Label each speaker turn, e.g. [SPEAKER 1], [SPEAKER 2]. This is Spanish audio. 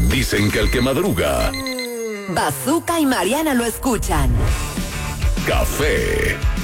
[SPEAKER 1] Dicen que el que madruga.
[SPEAKER 2] Bazooka y Mariana lo escuchan.
[SPEAKER 1] Café